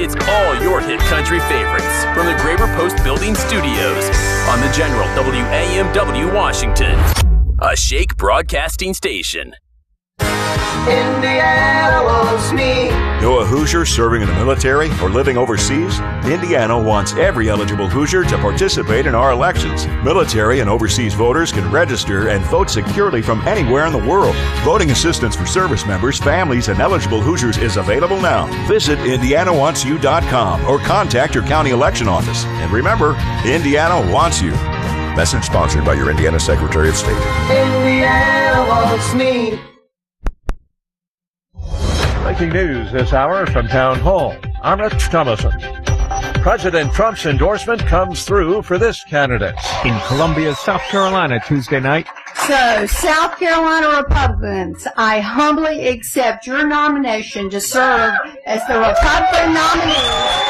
It's all your hit country favorites from the Graber Post Building Studios on the General WAMW Washington, a Shake broadcasting station. Indiana wants me. You're a Hoosier serving in the military or living overseas? Indiana wants every eligible Hoosier to participate in our elections. Military and overseas voters can register and vote securely from anywhere in the world. Voting assistance for service members, families, and eligible Hoosiers is available now. Visit IndianaWantsYou.com or contact your county election office. And remember, Indiana wants you. Message sponsored by your Indiana Secretary of State. Indiana wants me. Breaking news this hour from Town Hall. I'm Rich Thomason. President Trump's endorsement comes through for this candidate. In Columbia, South Carolina, Tuesday night. So, South Carolina Republicans, I humbly accept your nomination to serve as the Republican nominee.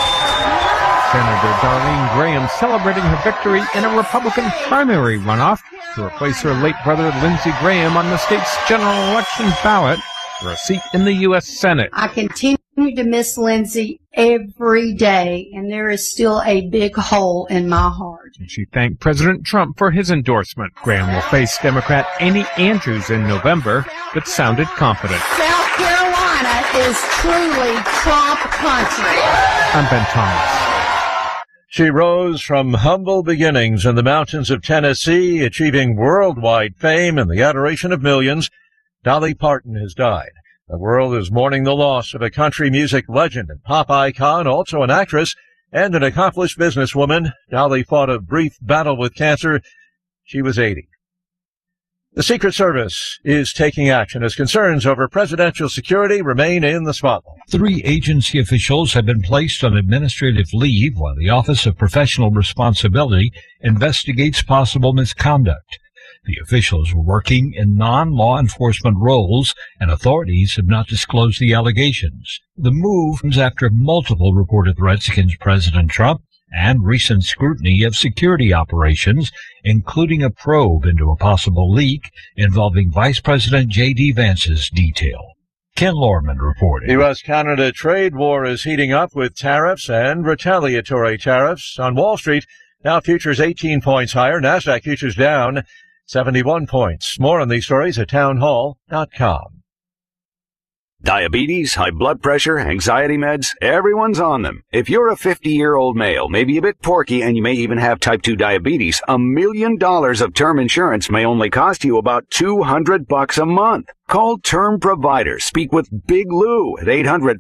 Senator Darlene Graham celebrating her victory in a Republican primary runoff to replace her late brother Lindsey Graham on the state's general election ballot for a seat in the U.S. Senate. I continue to miss Lindsey every day, and there is still a big hole in my heart. And she thanked President Trump for his endorsement. Graham will face Democrat Amy Andrews in November, but sounded confident. South Carolina is truly Trump country. I'm Ben Thomas. She rose from humble beginnings in the mountains of Tennessee, achieving worldwide fame and the adoration of millions. Dolly Parton has died. The world is mourning the loss of a country music legend and pop icon, also an actress and an accomplished businesswoman. Dolly fought a brief battle with cancer. She was 80. The Secret Service is taking action as concerns over presidential security remain in the spotlight. 3 agency officials have been placed on administrative leave while the Office of Professional Responsibility investigates possible misconduct. The officials were working in non-law enforcement roles, and authorities have not disclosed the allegations. The move comes after multiple reported threats against President Trump and recent scrutiny of security operations, including a probe into a possible leak involving Vice President J.D. Vance's detail. Ken Lorman reported. The U.S.-Canada trade war is heating up with tariffs and retaliatory tariffs. On Wall Street, Dow futures 18 points higher, NASDAQ futures down 71 points. More on these stories at townhall.com. Diabetes, high blood pressure, anxiety meds, everyone's on them. If you're a 50-year-old male, maybe a bit porky, and you may even have type 2 diabetes, $1 million of term insurance may only cost you about $200 a month. Call Term Provider. Speak with Big Lou at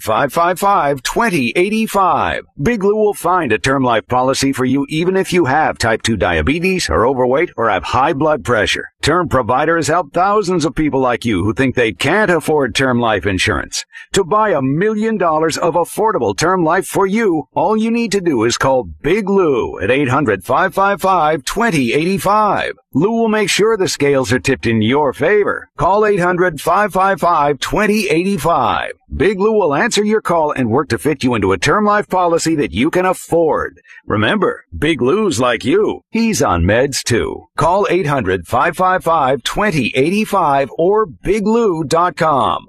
800-555-2085. Big Lou will find a term life policy for you even if you have type 2 diabetes, are overweight, or have high blood pressure. Term Provider has helped thousands of people like you who think they can't afford term life insurance. To buy $1 million of affordable term life for you, all you need to do is call Big Lou at 800-555-2085. Lou will make sure the scales are tipped in your favor. Call 800-555-2085. Big Lou will answer your call and work to fit you into a term life policy that you can afford. Remember, Big Lou's like you. He's on meds too. Call 800-555-2085 or biglou.com.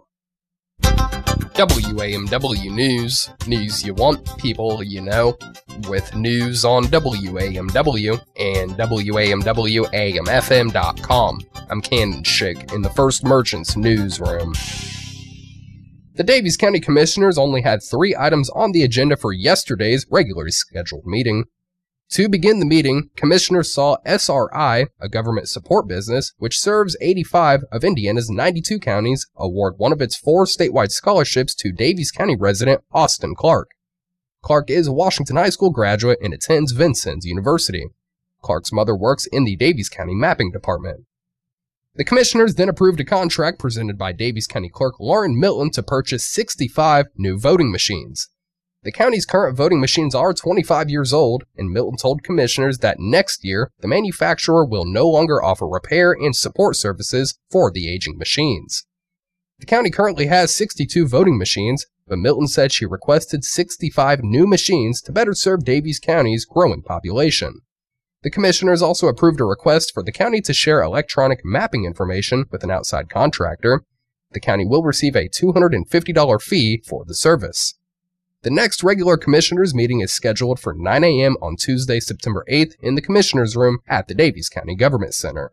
WAMW News. News you want, people you know. With news on WAMW and WAMWAMFM.com. I'm Cannon Shig in the First Merchants newsroom. The Daviess County Commissioners only had 3 items on the agenda for yesterday's regularly scheduled meeting. To begin the meeting, Commissioners saw SRI, a government support business, which serves 85 of Indiana's 92 counties, award one of its 4 statewide scholarships to Daviess County resident Austin Clark. Clark is a Washington High School graduate and attends Vincennes University. Clark's mother works in the Daviess County Mapping Department. The Commissioners then approved a contract presented by Daviess County Clerk Lauren Milton to purchase 65 new voting machines. The county's current voting machines are 25 years old, and Milton told Commissioners that next year, the manufacturer will no longer offer repair and support services for the aging machines. The county currently has 62 voting machines, but Milton said she requested 65 new machines to better serve Daviess County's growing population. The Commissioners also approved a request for the county to share electronic mapping information with an outside contractor. The county will receive a $250 fee for the service. The next regular Commissioners meeting is scheduled for 9 a.m. on Tuesday, September 8th in the Commissioners Room at the Daviess County Government Center.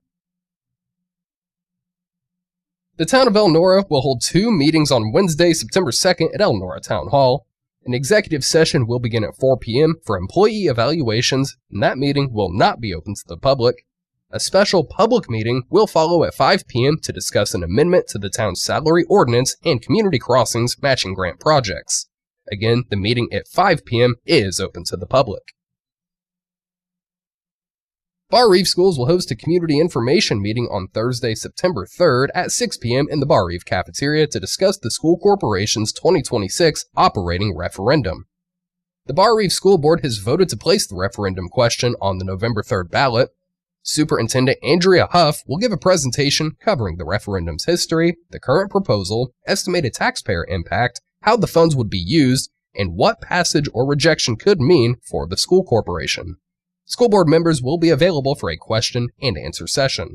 The town of Elnora will hold 2 meetings on Wednesday, September 2nd at Elnora Town Hall. An executive session will begin at 4 p.m. for employee evaluations, and that meeting will not be open to the public. A special public meeting will follow at 5 p.m. to discuss an amendment to the town's salary ordinance and community crossings matching grant projects. Again, the meeting at 5 p.m. is open to the public. Bar Reeve Schools will host a community information meeting on Thursday, September 3rd at 6 p.m. in the Bar Reeve cafeteria to discuss the school corporation's 2026 operating referendum. The Bar Reeve School Board has voted to place the referendum question on the November 3rd ballot. Superintendent Andrea Huff will give a presentation covering the referendum's history, the current proposal, estimated taxpayer impact, how the funds would be used, and what passage or rejection could mean for the school corporation. School board members will be available for a question and answer session.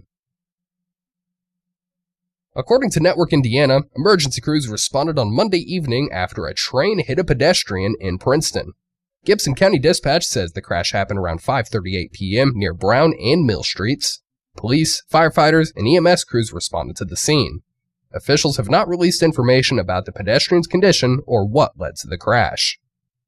According to Network Indiana, emergency crews responded on Monday evening after a train hit a pedestrian in Princeton. Gibson County Dispatch says the crash happened around 5:38 p.m. near Brown and Mill Streets. Police, firefighters, and EMS crews responded to the scene. Officials have not released information about the pedestrian's condition or what led to the crash.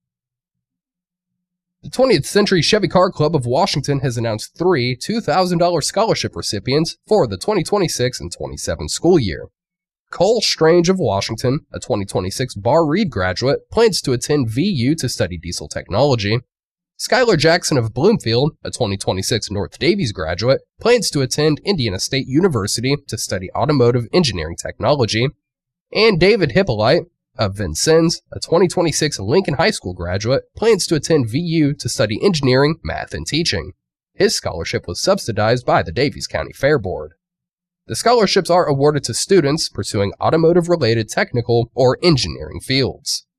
The 20th Century Chevy Car Club of Washington has announced 3 $2,000 scholarship recipients for the 2026 and 27 school year. Cole Strange of Washington, a 2026 Bar Reeve graduate, plans to attend VU to study diesel technology. Skylar Jackson of Bloomfield, a 2026 North Davies graduate, plans to attend Indiana State University to study automotive engineering technology. And David Hippolyte of Vincennes, a 2026 Lincoln High School graduate, plans to attend VU to study engineering, math, and teaching. His scholarship was subsidized by the Daviess County Fair Board. The scholarships are awarded to students pursuing automotive-related technical or engineering fields.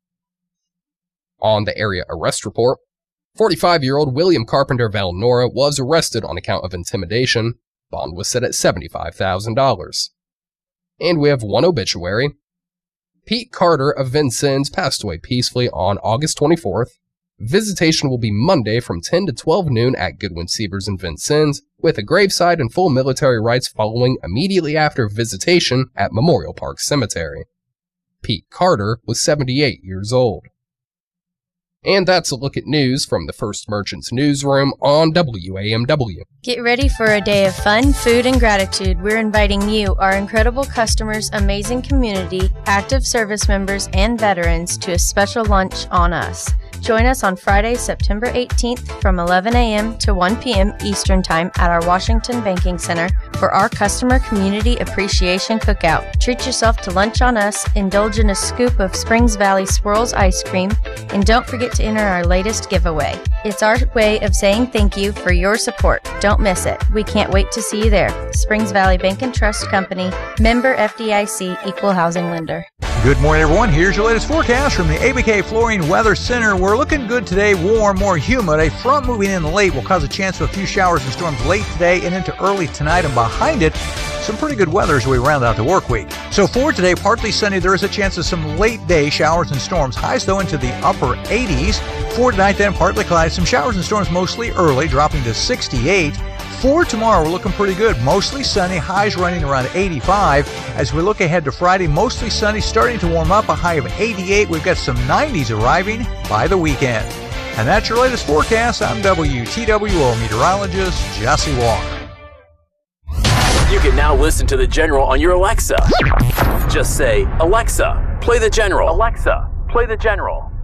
On the area arrest report, 45-year-old William Carpenter of Elnora was arrested on account of intimidation. Bond was set at $75,000. And we have one obituary. Pete Carter of Vincennes passed away peacefully on August 24th. Visitation will be Monday from 10 to 12 noon at Goodwin Sievers in Vincennes, with a graveside and full military rites following immediately after visitation at Memorial Park Cemetery. Pete Carter was 78 years old. And that's a look at news from the First Merchants newsroom on WAMW. Get ready for a day of fun, food, and gratitude. We're inviting you, our incredible customers, amazing community, active service members, and veterans to a special lunch on us. Join us on Friday, September 18th from 11 a.m. to 1 p.m. Eastern Time at our Washington Banking Center for our Customer Community Appreciation Cookout. Treat yourself to lunch on us, indulge in a scoop of Springs Valley Swirls ice cream, and don't forget to enter our latest giveaway. It's our way of saying thank you for your support. Don't miss it. We can't wait to see you there. Springs Valley Bank and Trust Company, member FDIC, equal housing lender. Good morning, everyone. Here's your latest forecast from the ABK Flooring Weather Center. We're looking good today, warm, more humid. A front moving in late will cause a chance of a few showers and storms late today and into early tonight, and behind it, some pretty good weather as we round out the work week. So for today, partly sunny, there is a chance of some late day showers and storms. Highs, though, into the upper 80s. For tonight, then, partly cloudy, some showers and storms mostly early, dropping to 68. For tomorrow, we're looking pretty good. Mostly sunny, highs running around 85. As we look ahead to Friday, mostly sunny, starting to warm up, a high of 88. We've got some 90s arriving by the weekend. And that's your latest forecast. I'm WTWO meteorologist Jesse Walker. You can now listen to The General on your Alexa. Just say, Alexa, play The General. Alexa, play The General.